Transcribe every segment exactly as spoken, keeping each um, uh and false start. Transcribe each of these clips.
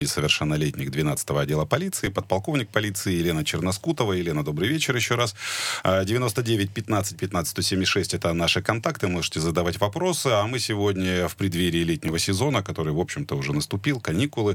Несовершеннолетних двенадцатого отдела полиции, подполковник полиции Елена Черноскутова. Елена, добрый вечер еще раз. девяносто девять пятнадцать пятнадцать сто семьдесят шесть это наши контакты, можете задавать вопросы. А мы сегодня в преддверии летнего сезона, который, в общем-то, уже наступил, каникулы,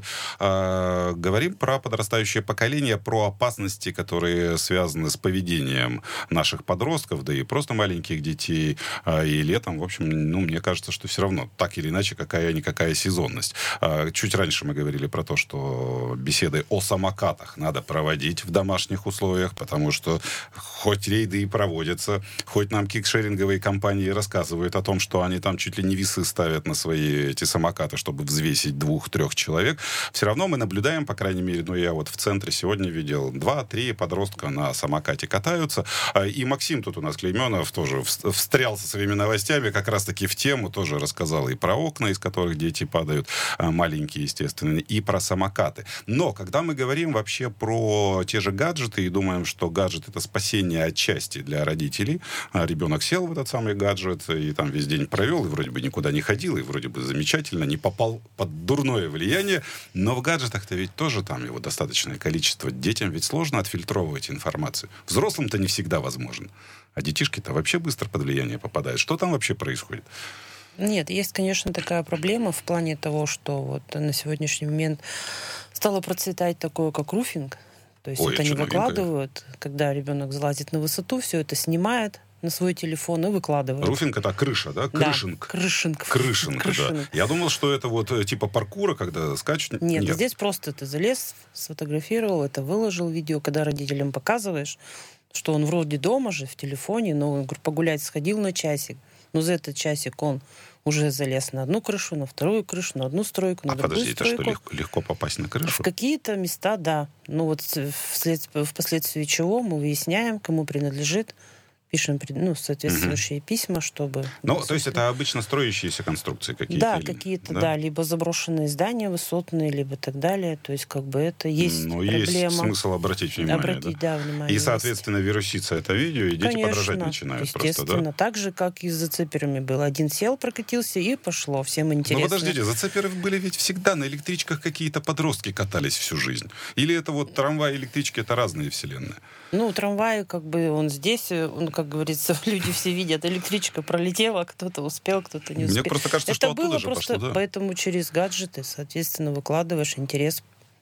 э, говорим про подрастающее поколение, про опасности, которые связаны с поведением наших подростков, да и просто маленьких детей. И летом, в общем, ну, мне кажется, что все равно, так или иначе, какая-никакая сезонность. Чуть раньше мы говорили про то, что беседы о самокатах надо проводить в домашних условиях, потому что хоть рейды и проводятся, хоть нам кикшеринговые компании рассказывают о том, что они там чуть ли не весы ставят на свои эти самокаты, чтобы взвесить двух-трех человек, все равно мы наблюдаем, по крайней мере, ну я вот в центре сегодня видел, два-три подростка на самокате катаются, и Максим тут у нас, Клейменов, тоже встрял со своими новостями, как раз-таки в тему, тоже рассказал и про окна, из которых дети падают, маленькие, естественно, и про самокаты. Но, когда мы говорим вообще про те же гаджеты и думаем, что гаджет — это спасение отчасти для родителей, а ребенок сел в этот самый гаджет и там весь день провел, и вроде бы никуда не ходил, и вроде бы замечательно, не попал под дурное влияние, но в гаджетах-то ведь тоже там его достаточное количество. Детям ведь сложно отфильтровывать информацию. Взрослым-то не всегда возможно. А детишки-то вообще быстро под влияние попадают. Что там вообще происходит? Нет, есть, конечно, такая проблема в плане того, что вот на сегодняшний момент стало процветать такое, как руфинг. То есть Ой, это они новенькое. Выкладывают, когда ребенок залазит на высоту, все это снимает на свой телефон и выкладывает. Руфинг — это крыша, да? Крышинг. Да, крышинг. Крышинг, Крышинг. да. Я думал, что это вот типа паркура, когда скачут. Нет, Нет. здесь просто ты залез, сфотографировал, это выложил видео, когда родителям показываешь, что он вроде дома же, в телефоне, но он, говорю, погулять сходил на часик, но за этот часик он уже залез на одну крышу, на вторую крышу, на одну стройку, на а другую подожди, стройку. это что, легко, легко попасть на крышу? В какие-то места, да. Ну вот вслед, впоследствии чего мы выясняем, кому принадлежит, пишем ну, соответствующие угу. письма, чтобы... Ну, то есть это обычно строящиеся конструкции какие-то? Да, или... какие-то, да? да, либо заброшенные здания высотные, либо так далее. То есть как бы это есть Но проблема. есть смысл обратить внимание. Обратить, да, да? внимание. И, соответственно, есть. Вирусится это видео, и дети Конечно, подражать начинают естественно. просто, да? Так же, как и с зацеперами было. Один сел, прокатился, и пошло. Всем интересно. Ну, подождите, зацеперы были ведь всегда. На электричках какие-то подростки катались всю жизнь. Или это вот трамвай и электрички — это разные вселенные? Ну, трамвай, как бы, он здесь, он, как говорится, люди все видят, электричка пролетела, кто-то успел, кто-то не успел. Мне просто кажется, это что оттуда было же просто, пошло, да. Поэтому через гаджеты, соответственно, выкладываешь интерес.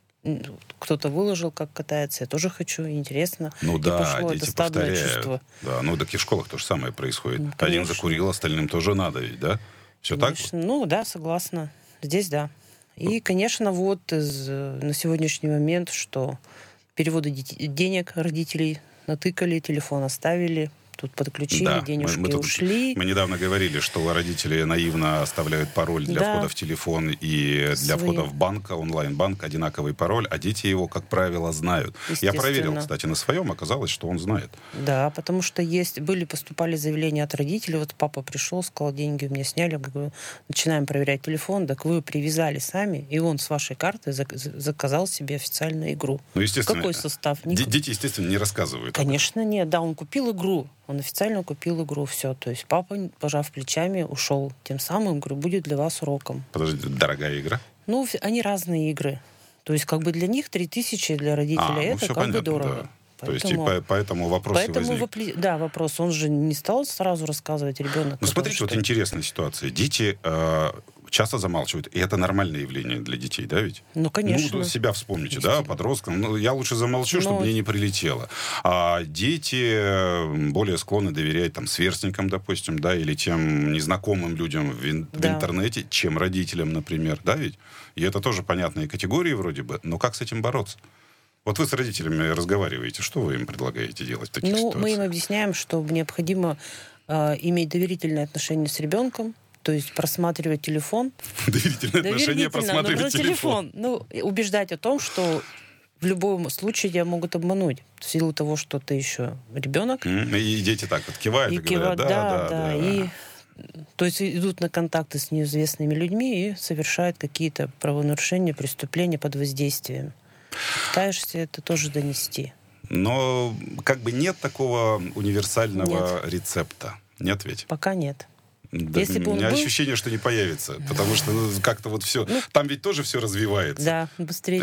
Кто-то выложил, как катается, я тоже хочу, интересно. Ну и да, пошло дети это стадное повторяют. чувство. Да, ну так и в школах то же самое происходит. Ну, один закурил, остальным тоже надо ведь, да? Все конечно. так? Ну да, согласна. Здесь да. И, конечно, вот из, на сегодняшний момент, что переводы дет- денег родителей натыкали, телефон оставили, тут подключили, да, денежки мы, мы тут, ушли. Мы недавно говорили, что родители наивно оставляют пароль для Да. входа в телефон и для Свои. входа в банк, онлайн-банк, одинаковый пароль, а дети его, как правило, знают. Я проверил, кстати, на своем, оказалось, что он знает. Да, потому что есть, были, поступали заявления от родителей, вот папа пришел, сказал, деньги у меня сняли, говорю, начинаем проверять телефон, так вы привязали сами, и он с вашей карты зак- заказал себе официальную игру. Ну, естественно, Какой состав? Д- дети, естественно, не рассказывают. Конечно, нет. Да, он купил игру. Он официально купил игру. Все. То есть папа, пожав плечами, ушел. Тем самым, говорю, будет для вас уроком. Подождите, дорогая игра? Ну, они разные игры. То есть, как бы для них три тысячи, для родителя а, это ну, как понятно, бы дорого. Да. Поэтому, То есть, и по- поэтому вопрос поэтому возник. вопли... Да, вопрос. Он же не стал сразу рассказывать ребенок. Ну, смотрите, что... вот интересная ситуация. Дети э, часто замалчивают, и это нормальное явление для детей, да, ведь? Ну, конечно. Ну, себя вспомните, да, подросткам. Ну, я лучше замолчу, чтобы Но... мне не прилетело. А дети более склонны доверять там сверстникам, допустим, да, или тем незнакомым людям в, ин- Да. в интернете, чем родителям, например, да, ведь? И это тоже понятные категории вроде бы, но как с этим бороться? Вот вы с родителями разговариваете, что вы им предлагаете делать в таких ну, ситуациях? мы им объясняем, что необходимо э, иметь доверительные отношения с ребенком, то есть просматривать телефон. Доверительные отношения, Доверительно, просматривать но телефон. телефон. Ну, и убеждать о том, что в любом случае тебя могут обмануть. В силу того, что ты еще ребенок. М, И дети так вот кивают и, И говорят, кивают, да, да, да. да. И, то есть идут на контакты с неизвестными людьми и совершают какие-то правонарушения, преступления под воздействием. Пытаешься это тоже донести. Но как бы нет такого универсального Нет. рецепта. Нет ведь? Пока нет. Да, Если бы у он меня был... ощущение, что не появится, потому что ну, как-то вот все... Ну, там ведь тоже все развивается. Да, быстрее.